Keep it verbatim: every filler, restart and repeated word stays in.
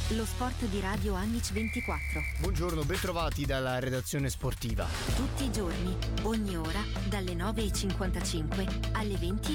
lo sport di Radio Annic ventiquattro. Buongiorno, bentrovati dalla redazione sportiva. Tutti i giorni, ogni ora, dalle nove e cinquantacinque alle venti